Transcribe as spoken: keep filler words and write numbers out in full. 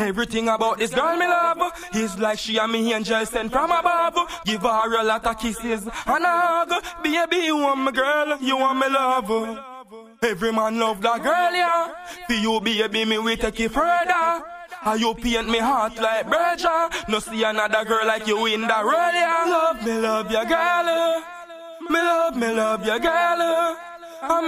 Everything about this girl me love is like she and me angel sent from above. Give her a lot of kisses and a hug. Baby, you want me girl, you want me love. Every man love that girl, yeah. For you, baby, me we take it further. And you paint me heart like Berger. No see another girl like you in the world, yeah. Love me, love ya girl. Me love, me love ya girl.